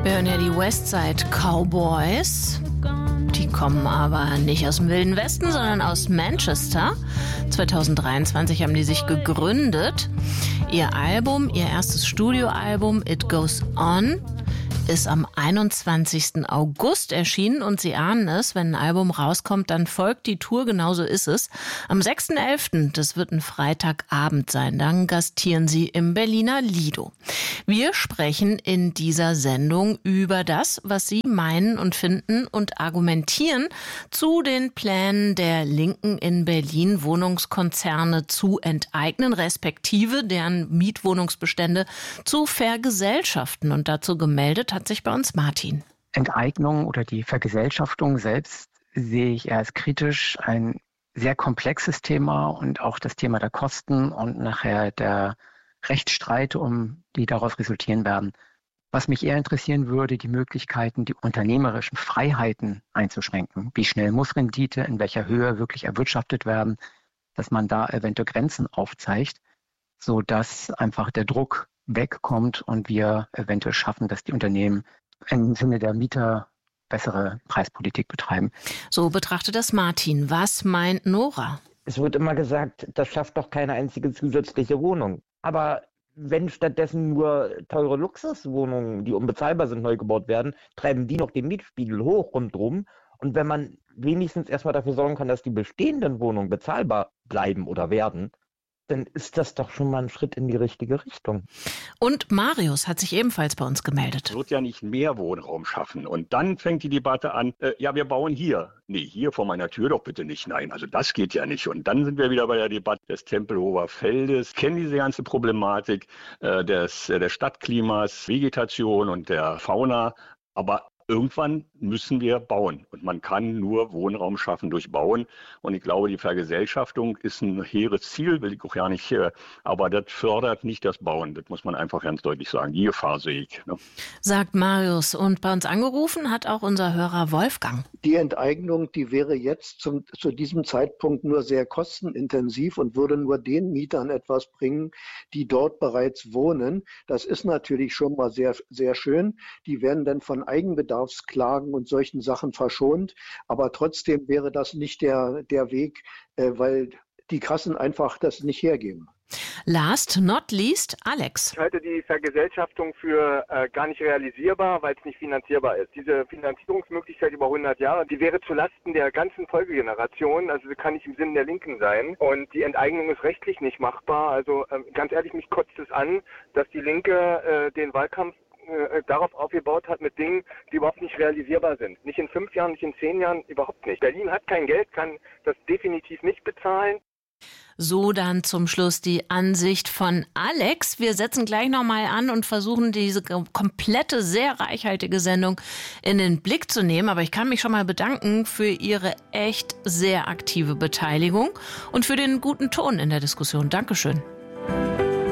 Wir hören ja die Westside Cowboys. Die kommen aber nicht aus dem Wilden Westen, sondern aus Manchester. 2023 haben die sich gegründet. Ihr erstes Studioalbum It Goes On, ist am 21. August erschienen und Sie ahnen es, wenn ein Album rauskommt, dann folgt die Tour, genauso ist es. Am 6.11., das wird ein Freitagabend sein, dann gastieren Sie im Berliner Lido. Wir sprechen in dieser Sendung über das, was Sie meinen und finden und argumentieren zu den Plänen der Linken in Berlin, Wohnungskonzerne zu enteignen, respektive deren Mietwohnungsbestände zu vergesellschaften. Und dazu gemeldet hat sich bei uns Martin. Enteignung oder die Vergesellschaftung selbst sehe ich eher als kritisch, ein sehr komplexes Thema und auch das Thema der Kosten und nachher der Rechtsstreite, die daraus resultieren werden. Was mich eher interessieren würde, die Möglichkeiten, die unternehmerischen Freiheiten einzuschränken. Wie schnell muss Rendite, in welcher Höhe wirklich erwirtschaftet werden, dass man da eventuell Grenzen aufzeigt, sodass einfach der Druck wegkommt und wir eventuell schaffen, dass die Unternehmen im Sinne der Mieter bessere Preispolitik betreiben. So betrachtet das Martin. Was meint Nora? Es wird immer gesagt, das schafft doch keine einzige zusätzliche Wohnung. Aber wenn stattdessen nur teure Luxuswohnungen, die unbezahlbar sind, neu gebaut werden, treiben die noch den Mietspiegel hoch rundherum. Und wenn man wenigstens erstmal dafür sorgen kann, dass die bestehenden Wohnungen bezahlbar bleiben oder werden, dann ist das doch schon mal ein Schritt in die richtige Richtung. Und Marius hat sich ebenfalls bei uns gemeldet. Es wird ja nicht mehr Wohnraum schaffen. Und dann fängt die Debatte an, wir bauen hier. Nee, hier vor meiner Tür doch bitte nicht. Nein, also das geht ja nicht. Und dann sind wir wieder bei der Debatte des Tempelhofer Feldes. Kennen diese ganze Problematik des Stadtklimas, Vegetation und der Fauna. Aber irgendwann müssen wir bauen und man kann nur Wohnraum schaffen durch Bauen. Und ich glaube, die Vergesellschaftung ist ein hehres Ziel, will ich auch ja nicht, aber das fördert nicht das Bauen. Das muss man einfach ganz deutlich sagen. Die Gefahr sehe ich. Ne? Sagt Marius. Und bei uns angerufen hat auch unser Hörer Wolfgang. Die Enteignung, die wäre jetzt zu diesem Zeitpunkt nur sehr kostenintensiv und würde nur den Mietern etwas bringen, die dort bereits wohnen. Das ist natürlich schon mal sehr, sehr schön. Die werden dann von Eigenbedarfsklagen und solchen Sachen verschont. Aber trotzdem wäre das nicht der Weg, weil die Kassen einfach das nicht hergeben. Last not least, Alex. Ich halte die Vergesellschaftung für gar nicht realisierbar, weil es nicht finanzierbar ist. Diese Finanzierungsmöglichkeit über 100 Jahre, die wäre zulasten der ganzen Folgegeneration, also kann nicht im Sinne der Linken sein. Und die Enteignung ist rechtlich nicht machbar. Also ganz ehrlich, mich kotzt es an, dass die Linke den Wahlkampf darauf aufgebaut hat mit Dingen, die überhaupt nicht realisierbar sind. Nicht in 5 Jahren, nicht in 10 Jahren, überhaupt nicht. Berlin hat kein Geld, kann das definitiv nicht bezahlen. So dann zum Schluss die Ansicht von Alex. Wir setzen gleich nochmal an und versuchen diese komplette, sehr reichhaltige Sendung in den Blick zu nehmen. Aber ich kann mich schon mal bedanken für Ihre echt sehr aktive Beteiligung und für den guten Ton in der Diskussion. Dankeschön.